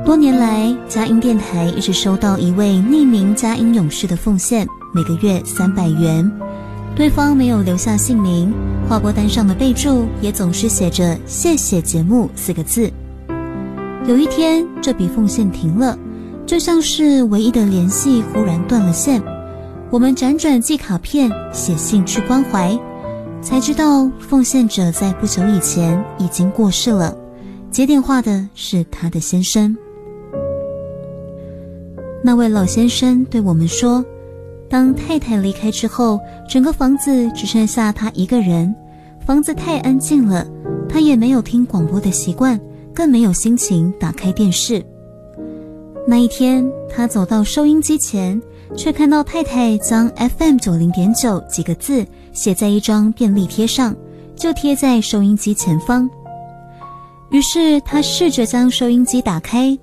多年来，佳音电台一直收到一位匿名佳音勇士的奉献，每个月300元。对方没有留下姓名，划拨单上的备注也总是写着谢谢节目4个字。有一天，这笔奉献停了，就像是唯一的联系忽然断了线。我们辗转寄卡片，写信去关怀，才知道奉献者在不久以前已经过世了，接电话的是他的先生。那位老先生对我们说，当太太离开之后，整个房子只剩下他一个人，房子太安静了，他也没有听广播的习惯，更没有心情打开电视。那一天，他走到收音机前，却看到太太将 FM90.9 几个字写在一张便利贴上，就贴在收音机前方。于是他试着将收音机打开，